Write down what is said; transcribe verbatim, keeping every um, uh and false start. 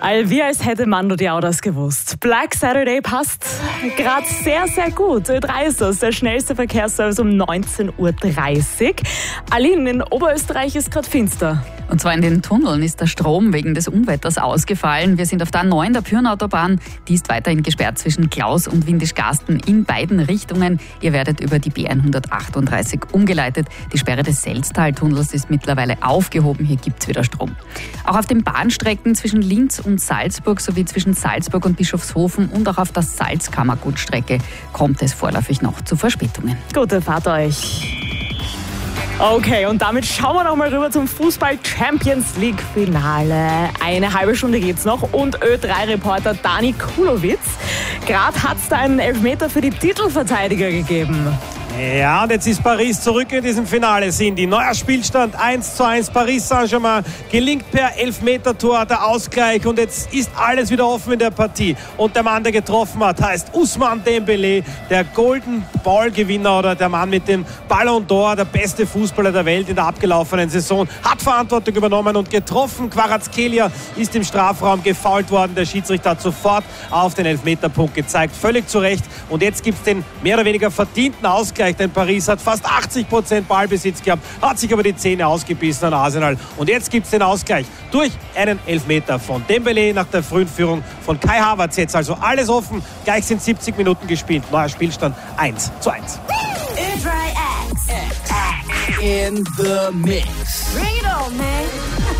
All wie als hätte Mando Diao das gewusst. Black Saturday passt gerade sehr, sehr gut. Ö drei ist das, der schnellste Verkehrsservice um neunzehn Uhr dreißig. Aline, in Oberösterreich ist gerade finster. Und zwar in den Tunneln ist der Strom wegen des Unwetters ausgefallen. Wir sind auf der A neun, der Pyrnenautobahn. Die ist weiterhin gesperrt zwischen Klaus und Windischgarsten in beiden Richtungen. Ihr werdet über die B hundertachtunddreißig umgeleitet. Die Sperre des Selztaltunnels ist mittlerweile aufgehoben. Hier gibt's wieder Strom. Auch auf den Bahnstrecken zwischen Linz und Salzburg sowie zwischen Salzburg und Bischofshofen und auch auf der Salzkammergutstrecke kommt es vorläufig noch zu Verspätungen. Gute Fahrt euch. Okay, und damit schauen wir noch mal rüber zum Fußball-Champions-League-Finale. Eine halbe Stunde geht's noch und Ö drei Reporter Dani Kulowitz. Gerade hat's da einen Elfmeter für die Titelverteidiger gegeben. Ja, und jetzt ist Paris zurück in diesem Finale. Cindy, neuer Spielstand eins zu eins. Paris Saint-Germain gelingt per Elfmetertor der Ausgleich und jetzt ist alles wieder offen in der Partie. Und der Mann, der getroffen hat, heißt Ousmane Dembélé, der Golden Ball-Gewinner oder der Mann mit dem Ballon d'Or, der beste Fußballer der Welt in der abgelaufenen Saison, hat Verantwortung übernommen und getroffen. Kvaratskhelia ist im Strafraum gefoult worden. Der Schiedsrichter hat sofort auf den Elfmeterpunkt gezeigt. Völlig zu Recht. Und jetzt gibt es den mehr oder weniger verdienten Ausgleich. Denn Paris hat fast achtzig Prozent Ballbesitz gehabt, hat sich aber die Zähne ausgebissen an Arsenal. Und jetzt gibt es den Ausgleich durch einen Elfmeter von Dembélé nach der frühen Führung von Kai Havertz. Jetzt also alles offen. Gleich sind siebzig Minuten gespielt. Neuer Spielstand eins zu eins. Ö drei X. In the mix. Bring it on, man.